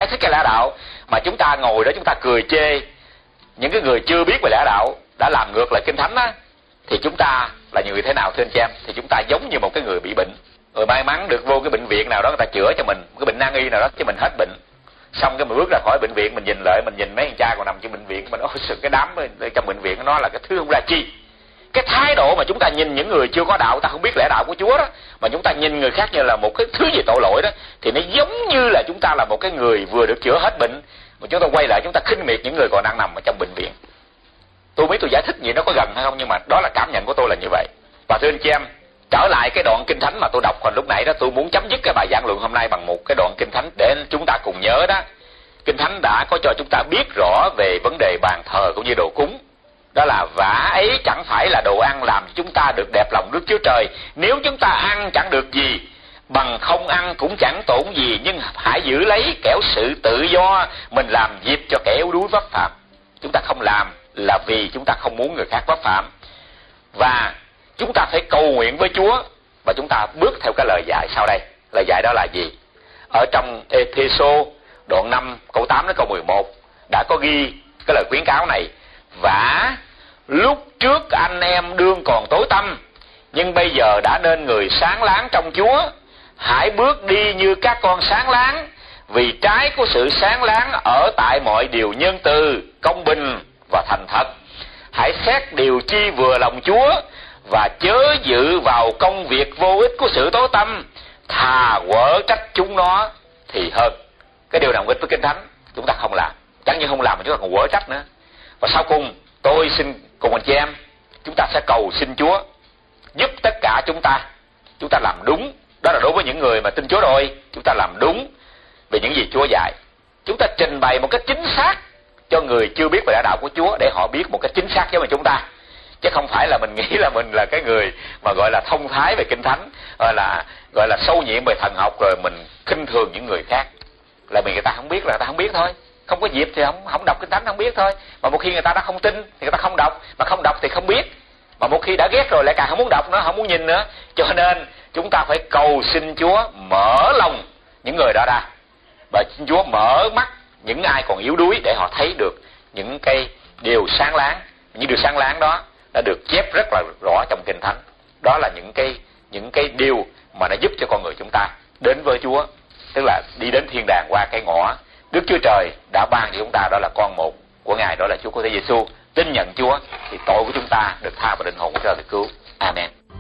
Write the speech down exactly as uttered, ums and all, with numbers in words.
thích cái lẽ đạo, mà chúng ta ngồi đó chúng ta cười chê những cái người chưa biết về lẽ đạo, đã làm ngược lại Kinh Thánh á, thì chúng ta là người thế nào thưa anh chị em? Thì chúng ta giống như một cái người bị bệnh, người may mắn được vô cái bệnh viện nào đó người ta chữa cho mình, cái bệnh nan y nào đó cho mình hết bệnh, xong cái mình bước ra khỏi bệnh viện, mình nhìn lại, mình nhìn mấy anh cha còn nằm trên bệnh viện, mình ôi sự cái đám trong bệnh viện nó là cái thứ không ra chi. Cái thái độ mà chúng ta nhìn những người chưa có đạo, ta không biết lẽ đạo của Chúa đó, mà chúng ta nhìn người khác như là một cái thứ gì tội lỗi đó, thì nó giống như là chúng ta là một cái người vừa được chữa hết bệnh, mà chúng ta quay lại chúng ta khinh miệt những người còn đang nằm ở trong bệnh viện. Tôi biết tôi giải thích gì nó có gần hay không, nhưng mà đó là cảm nhận của tôi là như vậy. Và thưa anh chị em, trở lại cái đoạn Kinh Thánh mà tôi đọc hồi lúc nãy đó, tôi muốn chấm dứt cái bài giảng luận hôm nay bằng một cái đoạn Kinh Thánh để chúng ta cùng nhớ đó. Kinh Thánh đã có cho chúng ta biết rõ về vấn đề bàn thờ cũng như đồ cúng. Đó là vả ấy chẳng phải là đồ ăn làm chúng ta được đẹp lòng Đức Chúa Trời. Nếu chúng ta ăn chẳng được gì, bằng không ăn cũng chẳng tổn gì, nhưng hãy giữ lấy kẻo sự tự do mình làm dịp cho kẻ yếu đuối vấp phạm. Chúng ta không làm là vì chúng ta không muốn người khác vấp phạm, và chúng ta phải cầu nguyện với Chúa, và chúng ta bước theo cái lời dạy sau đây. Lời dạy đó là gì? Ở trong Ê-phê-sô đoạn năm câu tám đến câu mười một đã có ghi cái lời khuyến cáo này: vả lúc trước anh em đương còn tối tăm, nhưng bây giờ đã nên người sáng láng trong Chúa. Hãy bước đi như các con sáng láng, vì trái của sự sáng láng ở tại mọi điều nhân từ, công bình và thành thật. Hãy xét điều chi vừa lòng Chúa, và chớ dự vào công việc vô ích của sự tối tăm, thà quở trách chúng nó thì hơn. Cái điều nào nghịch với Kinh Thánh chúng ta không làm, chẳng như không làm mà chúng ta còn quở trách nữa. Và sau cùng tôi xin cùng anh chị em, chúng ta sẽ cầu xin Chúa giúp tất cả chúng ta, chúng ta làm đúng. Đó là đối với những người mà tin Chúa rồi, chúng ta làm đúng về những gì Chúa dạy. Chúng ta trình bày một cách chính xác cho người chưa biết về lẽ đạo của Chúa, để họ biết một cách chính xác giống như chúng ta, chứ không phải là mình nghĩ là mình là cái người mà gọi là thông thái về Kinh Thánh, gọi là gọi là sâu nhiễm về thần học, rồi mình khinh thường những người khác. Là vì người ta không biết là người ta không biết thôi, không có dịp thì không không đọc Kinh Thánh không biết thôi. Mà một khi người ta đã không tin thì người ta không đọc, mà không đọc thì không biết, mà một khi đã ghét rồi lại càng không muốn đọc nữa, không muốn nhìn nữa. Cho nên chúng ta phải cầu xin Chúa mở lòng những người đó ra, và xin Chúa mở mắt những ai còn yếu đuối để họ thấy được những cái điều sáng láng. Những điều sáng láng đó đã được chép rất là rõ trong Kinh Thánh. Đó là những cái những cái điều mà nó giúp cho con người chúng ta đến với Chúa, tức là đi đến thiên đàng qua cái ngõ Đức Chúa Trời đã ban cho chúng ta, đó là con một của Ngài, đó là Chúa Cứu Thế Giêsu. Tin nhận Chúa thì tội của chúng ta được tha và linh hồn của chúng ta được cứu. Amen.